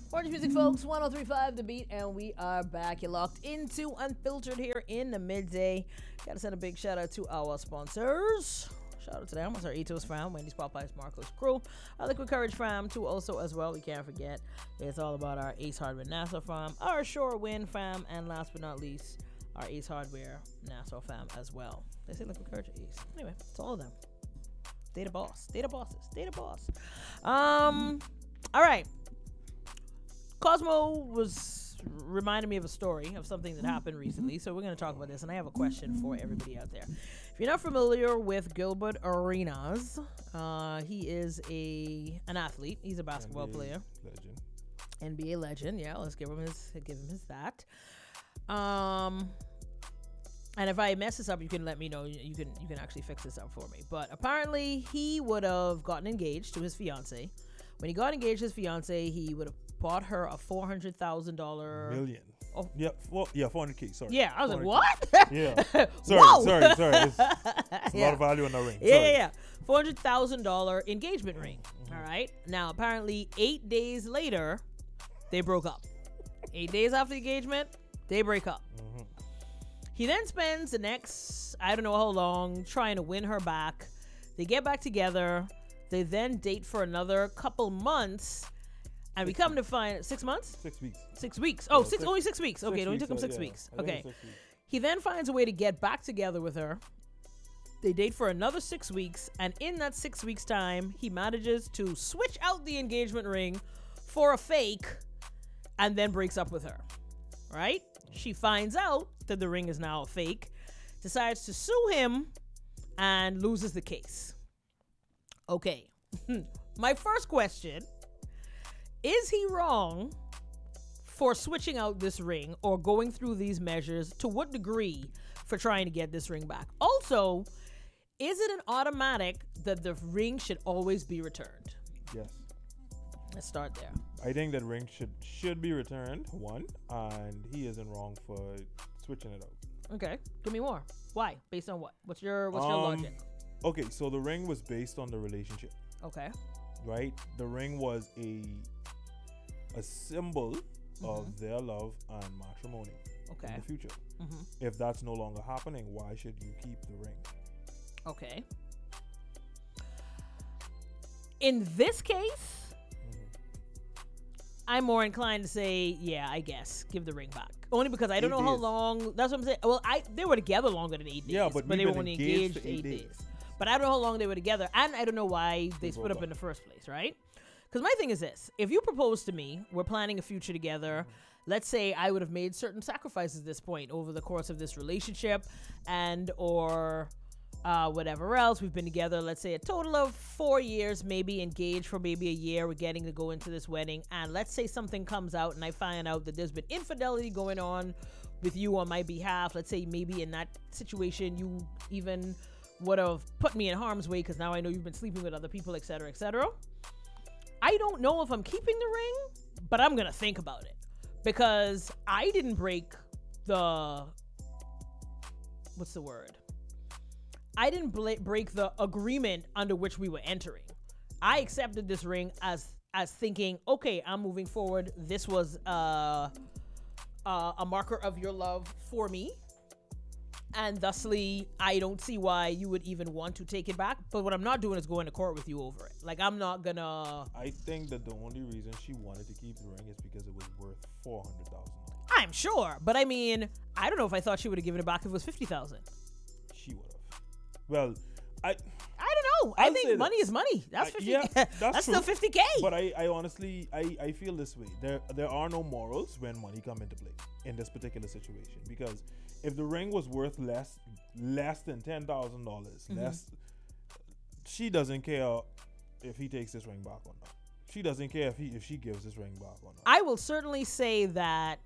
Orange Music, folks, 1035 The Beat, and we are back. You're locked into Unfiltered here in the midday. Gotta send a big shout out to our sponsors. Shout out to them. It's our Etos fam, Wendy's, Popeyes, Marcos crew. Our Liquid Courage fam, too, also as well. We can't forget. It's all about our Ace Hardware Nassau fam, our Shore Wind fam, and last but not least, our Ace Hardware Nassau fam as well. They say Liquid Courage Ace. Anyway, it's all of them. Data boss. Data bosses. Data boss. All right. Cosmo was reminding me of a story of something that happened recently, so we're going to talk about this, and I have a question for everybody out there. If you're not familiar with Gilbert Arenas, he is an athlete. He's a basketball player. Legend. NBA legend, yeah. Let's give him his that. And if I mess this up, you can let me know. You can actually fix this up for me. But apparently, he would have gotten engaged to his fiance. When he got engaged to his fiance, he would have bought her a $400,000 million. Oh. Yeah, 400K, sorry. Yeah, I was like, what? Yeah. Whoa. Sorry. It's a lot of value in the ring. Yeah. $400,000 engagement ring. All right. Now, apparently, 8 days later, they broke up. 8 days after the engagement, they break up. Mm-hmm. He then spends the next, I don't know how long, trying to win her back. They get back together. They then date for another couple months. And we come to find 6 months? 6 weeks. 6 weeks. Oh, Yeah, only 6 weeks. Okay, it only took him 6 weeks. Okay. He then finds a way to get back together with her. They date for another 6 weeks. And in that 6 weeks' time, he manages to switch out the engagement ring for a fake and then breaks up with her. Right? She finds out that the ring is now a fake, decides to sue him, and loses the case. Okay. My first question, is he wrong for switching out this ring or going through these measures? To what degree for trying to get this ring back? Also, is it an automatic that the ring should always be returned? Yes. Let's start there. I think that ring should be returned, one, and he isn't wrong for switching it out. Okay. Give me more. Why? Based on what? What's your logic? Okay, so the ring was based on the relationship. Okay. Right? The ring was a symbol of their love and matrimony in the future. Mm-hmm. If that's no longer happening, why should you keep the ring? Okay. In this case, I'm more inclined to say, yeah, I guess, give the ring back. Only because I don't know how long. That's what I'm saying. Well, they were together longer than 8 days. Yeah, but they were only engaged for 8 days. But I don't know how long they were together, and I don't know why they split up in the first place, right? Because my thing is this. If you propose to me, we're planning a future together. Let's say I would have made certain sacrifices at this point over the course of this relationship and or whatever else. We've been together, let's say a total of 4 years, maybe engaged for maybe a year. We're getting to go into this wedding. And let's say something comes out and I find out that there's been infidelity going on with you on my behalf. Let's say maybe in that situation, you even would have put me in harm's way because now I know you've been sleeping with other people, etc., etc. I don't know if I'm keeping the ring, but I'm going to think about it because I didn't break I didn't break the agreement under which we were entering. I accepted this ring as thinking, okay, I'm moving forward. This was a marker of your love for me. And thusly, I don't see why you would even want to take it back. But what I'm not doing is going to court with you over it. Like, I'm not gonna... I think that the only reason she wanted to keep the ring is because it was worth $400,000. I'm sure. But I mean, I don't know if I thought she would have given it back if it was $50,000. She would have. Well, I don't know. I think money is money. That's 50. Yeah, that's true. still $50K. But I honestly, I feel this way. There are no morals when money come into play in this particular situation. Because if the ring was worth less than $10,000, she doesn't care if he takes this ring back or not. She doesn't care if she gives this ring back or not. I will certainly say that.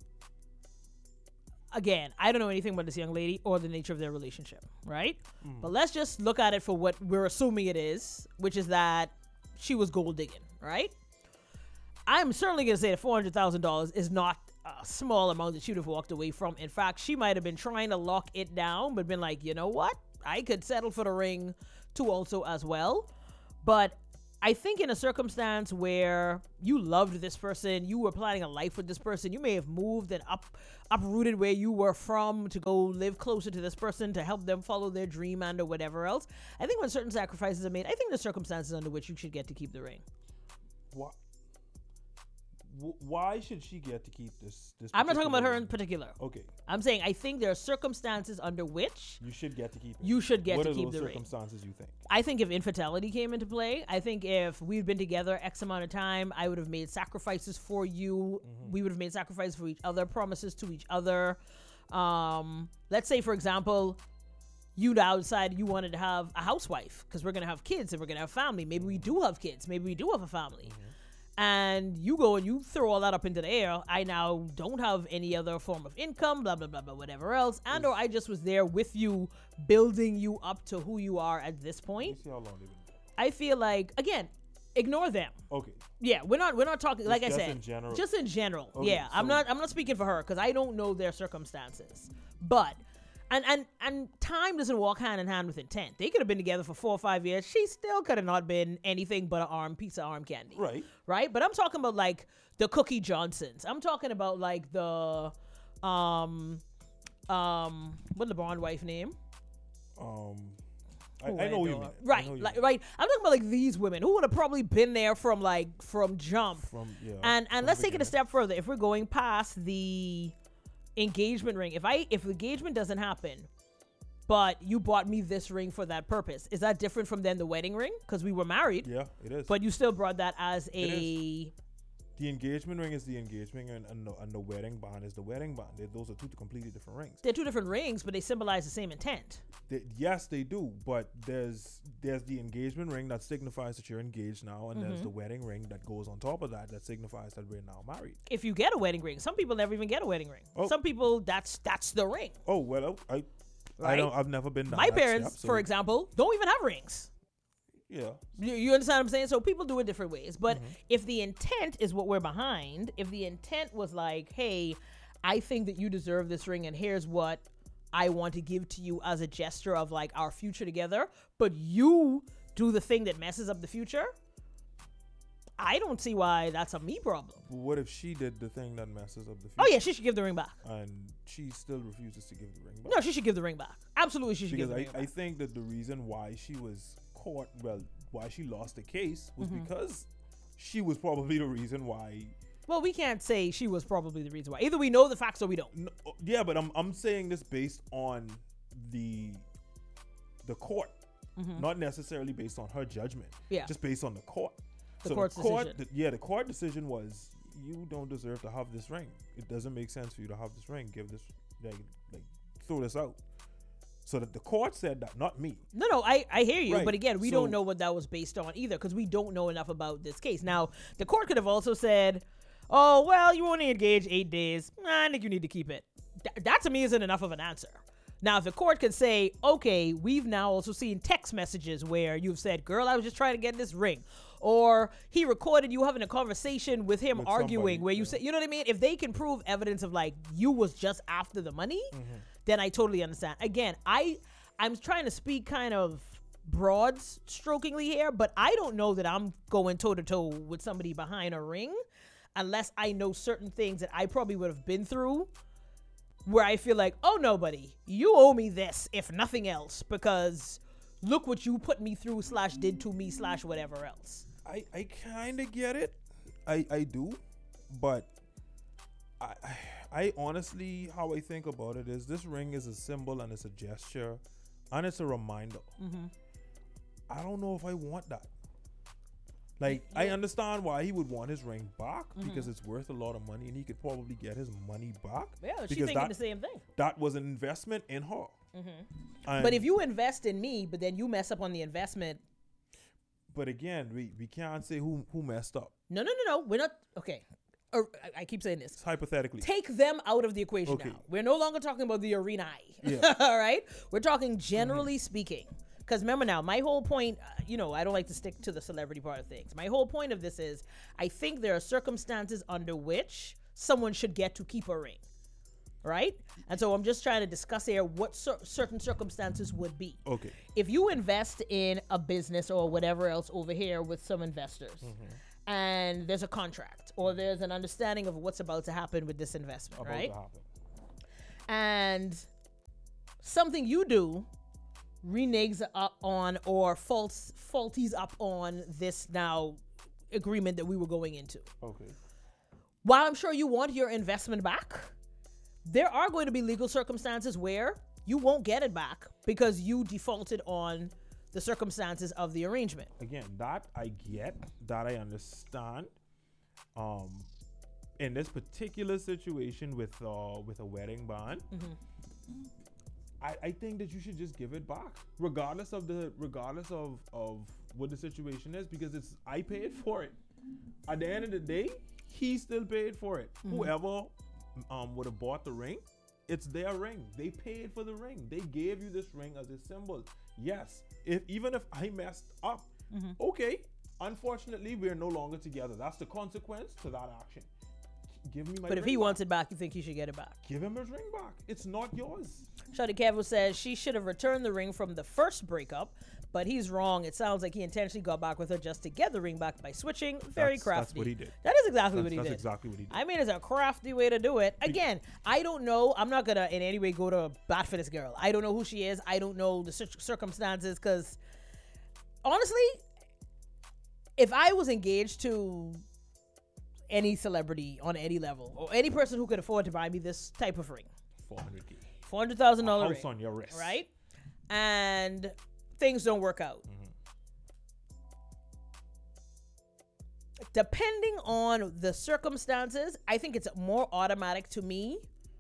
Again, I don't know anything about this young lady or the nature of their relationship, right? But let's just look at it for what we're assuming it is, which is that she was gold digging, right? I'm certainly going to say that $400,000 is not a small amount that she would have walked away from. In fact, she might have been trying to lock it down, but been like, you know what? I could settle for the ring too also as well. But I think in a circumstance where you loved this person, you were planning a life with this person, you may have moved and uprooted where you were from to go live closer to this person to help them follow their dream and or whatever else. I think when certain sacrifices are made, I think the circumstances under which you should get to keep the ring. What? Why should she get to keep this? I'm not talking about her ring? in particular. Okay. I'm saying I think there are circumstances under which You should get to keep it. you should get what to are keep those the ring. circumstances you think? I think if infidelity came into play, I think if we'd been together X amount of time, I would have made sacrifices for you. We would have made sacrifices for each other, promises to each other. Let's say, for example, you now decided you wanted to have a housewife because we're going to have kids and we're going to have family. Maybe we do have kids. Maybe we do have a family. And you go and you throw all that up into the air. I now don't have any other form of income, blah, blah, blah, blah, whatever else. And or I just was there with you, building you up to who you are at this point. Let's see how long they've been there. I feel like, again, ignore them. Okay. Yeah, we're not talking, like I just said. in general. Just in general. Okay, Yeah, I'm so- not speaking for her because I don't know their circumstances. But and time doesn't walk hand in hand with intent. They could have been together for 4 or 5 years. She still could have not been anything but a piece of arm candy. Right. Right? But I'm talking about like the Cookie Johnsons. I'm talking about like the what LeBron wife name? I know what you mean. Right, right. I'm talking about like these women who would have probably been there from jump. And let's take it a step further. If we're going past the engagement ring, if the engagement doesn't happen, but you bought me this ring for that purpose, is that different from then the wedding ring? Because we were married. Yeah, it is. But you still brought that as the engagement ring is the engagement ring, and the wedding bond is the wedding bond. Those are two completely different rings. They're two different rings, but they symbolize the same intent. Yes, they do. But there's the engagement ring that signifies that you're engaged now, and there's the wedding ring that goes on top of that signifies that we're now married. If you get a wedding ring, some people never even get a wedding ring. Oh. Some people, that's the ring. Oh well, I Right? I've never been down My that parents, step, so- for example, don't even have rings. Yeah. You understand what I'm saying? So people do it different ways. But if the intent is what we're behind, if the intent was like, hey, I think that you deserve this ring and here's what I want to give to you as a gesture of like our future together, but you do the thing that messes up the future, I don't see why that's a me problem. What if she did the thing that messes up the future? Oh yeah, she should give the ring back. And she still refuses to give the ring back? No, she should give the ring back. Absolutely, she should give Because the ring back. I think that the reason why she was caught, why she lost the case was because she was probably the reason why. Well, we can't say she was probably the reason why. Either we know the facts or we don't. No, yeah, but I'm saying this based on the court, not necessarily based on her judgment. Yeah. Just based on the court. The court's decision. The court decision was you don't deserve to have this ring. It doesn't make sense for you to have this ring. Give this, like throw this out. So that the court said that, not me. No, I hear you. Right. But again, we don't know what that was based on either because we don't know enough about this case. Now, the court could have also said, oh, well, you only engaged 8 days. I think you need to keep it. That to me isn't enough of an answer. Now, if the court could say, okay, we've now also seen text messages where you've said, girl, I was just trying to get this ring. Or he recorded you having a conversation with him arguing somebody, where you said, you know what I mean? If they can prove evidence of like you was just after the money, then I totally understand. Again, I'm trying to speak kind of broad strokingly here, but I don't know that I'm going toe to toe with somebody behind a ring unless I know certain things that I probably would have been through where I feel like, oh, nobody, you owe me this, if nothing else, because look what you put me through / did to me / whatever else. I kind of get it. I do. But I honestly, how I think about it is this ring is a symbol and it's a gesture and it's a reminder. I don't know if I want that. Like, I understand why he would want his ring back because it's worth a lot of money and he could probably get his money back. Yeah, she's because thinking the same thing. That was an investment in her. And- But if you invest in me, but then you mess up on the investment. But again, we can't say who messed up. No. We're not. Okay. I keep saying this. It's hypothetically. Take them out of the equation Okay. now. We're no longer talking about the arena. Yeah. All right? We're talking generally speaking. Because remember now, my whole point, I don't like to stick to the celebrity part of things. My whole point of this is I think there are circumstances under which someone should get to keep a ring. right? And so I'm just trying to discuss here what certain circumstances would be. Okay. If you invest in a business or whatever else over here with some investors, and there's a contract or there's an understanding of what's about to happen with this investment, right? And something you do reneges up on or faulties up on this now agreement that we were going into. Okay. While I'm sure you want your investment back, there are going to be legal circumstances where you won't get it back because you defaulted on the circumstances of the arrangement. Again, that I get, that I understand. In this particular situation with a wedding bond, I think that you should just give it back, regardless of what the situation is, because I paid for it. At the end of the day, he still paid for it. Whoever would have bought the ring, it's their ring. They paid for the ring. They gave you this ring as a symbol. Yes, even if I messed up, okay. Unfortunately, we're no longer together. That's the consequence to that action. Give me my But if he wants it back, you think he should get it back? Give him his ring back. It's not yours. Shawty Kevo says she should have returned the ring from the first breakup, but he's wrong. It sounds like he intentionally got back with her just to get the ring back by switching. Very crafty. That's what he did. That is exactly what he did. That's exactly what he did. I mean, it's a crafty way to do it. Again, I don't know. I'm not going to in any way go to bat for this girl. I don't know who she is. I don't know the circumstances because, honestly, if I was engaged to any celebrity on any level or any person who could afford to buy me this type of ring, $400,000 ring, house on your wrist, right? And things don't work out. Depending on the circumstances, I think it's more automatic to me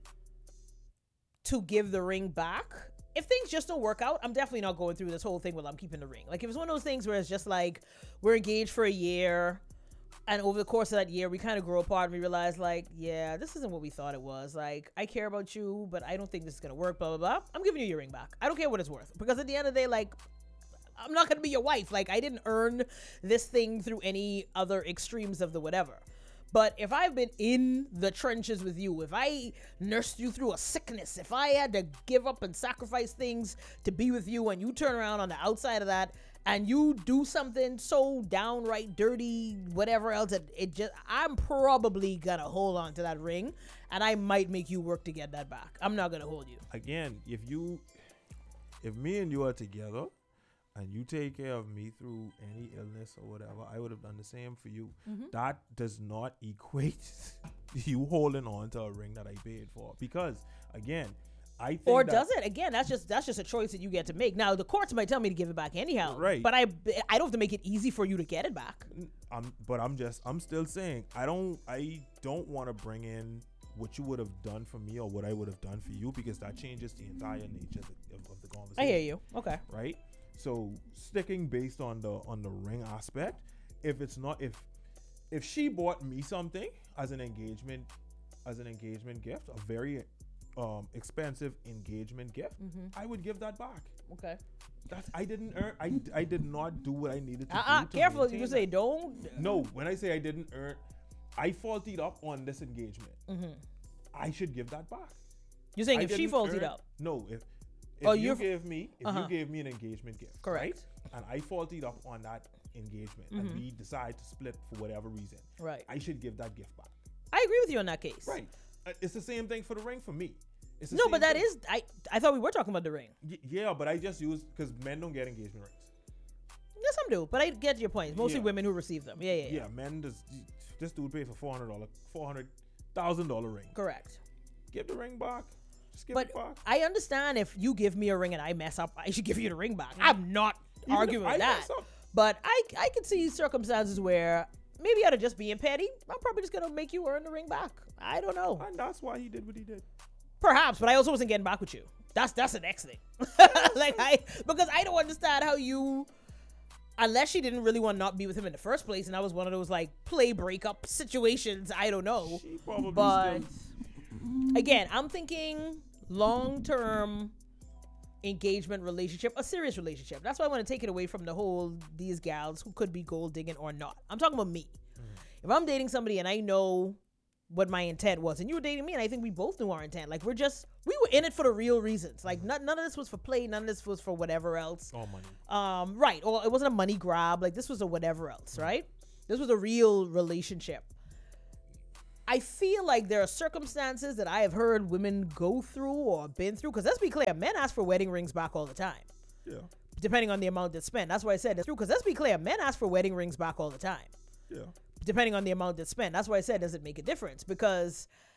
to give the ring back. If things just don't work out, I'm definitely not going through this whole thing while I'm keeping the ring. Like if it's one of those things where it's just like we're engaged for a year, and over the course of that year, we kind of grow apart and we realize, like, yeah, this isn't what we thought it was. Like, I care about you, but I don't think this is going to work, blah, blah, blah. I'm giving you your ring back. I don't care what it's worth. Because at the end of the day, like, I'm not going to be your wife. Like, I didn't earn this thing through any other extremes of the whatever. But if I've been in the trenches with you, if I nursed you through a sickness, if I had to give up and sacrifice things to be with you, and you turn around on the outside of that, and you do something so downright dirty, whatever else, I'm probably gonna hold on to that ring, and I might make you work to get that back. I'm not gonna hold you. Again, if me and you are together, and you take care of me through any illness or whatever, I would have done the same for you. That does not equate you holding on to a ring that I paid for, because again, I think does it? Again, that's just a choice that you get to make. Now, the courts might tell me to give it back anyhow, right? But I don't have to make it easy for you to get it back. I'm still saying I don't want to bring in what you would have done for me or what I would have done for you, because that changes the entire nature of the conversation. I hear you. Okay. Right. So sticking based on the ring aspect, if she bought me something as an engagement gift, a very expensive engagement gift, I would give that back. Okay. I didn't earn. I did not do what I needed to do. Careful, you say don't. No, when I say I didn't earn, I faulted up on this engagement. I should give that back. You're saying if she faulted up? No, if you gave me an engagement gift, correct, right? And I faulted up on that engagement, and we decide to split for whatever reason, right? I should give that gift back. I agree with you on that case. Right. It's the same thing for the ring for me. No, but that is I thought we were talking about the ring. Yeah, but I just use because men don't get engagement rings. Yeah, some do, but I get your point. It's mostly women who receive them. Yeah. Men this dude paid for $400,000 ring. Correct. Give the ring back. Just give it back. I understand if you give me a ring and I mess up, I should give you the ring back. I'm not arguing with that. But I can see circumstances where maybe out of just being petty, I'm probably just gonna make you earn the ring back. I don't know. And that's why he did what he did. Perhaps, but I also wasn't getting back with you. That's the next thing. Because I don't understand how you, unless she didn't really want to not be with him in the first place, and that was one of those like play breakup situations. I don't know. She probably but again, I'm thinking long-term engagement relationship, a serious relationship. That's why I want to take it away from the whole these gals who could be gold digging or not. I'm talking about me. If I'm dating somebody and I know what my intent was, and you were dating me, and I think we both knew our intent. Like we were in it for the real reasons. Like none of this was for play, none of this was for whatever else. All money. Right. Or it wasn't a money grab. Like this was a whatever else, right? This was a real relationship. I feel like there are circumstances that I have heard women go through or been through. Because let's be clear, men ask for wedding rings back all the time. Yeah. Depending on the amount that's spent. That's why I said it's true. Because let's be clear, men ask for wedding rings back all the time. Yeah. Depending on the amount that's spent. That's why I said, does it make a difference? Because